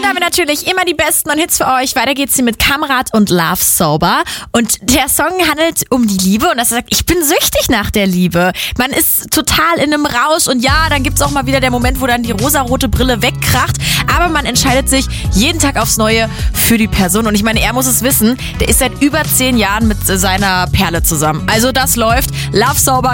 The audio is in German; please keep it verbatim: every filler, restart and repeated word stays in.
Und damit natürlich immer die besten und Hits für euch. Weiter geht's hier mit Kamrat und Love Sober. Und der Song handelt um die Liebe und das sagt, ich bin süchtig nach der Liebe. Man ist total in einem Rausch und ja, dann gibt's auch mal wieder der Moment, wo dann die rosarote Brille wegkracht. Aber man entscheidet sich jeden Tag aufs Neue für die Person. Und ich meine, er muss es wissen, der ist seit über zehn Jahren mit seiner Perle zusammen. Also das läuft. Love Sober.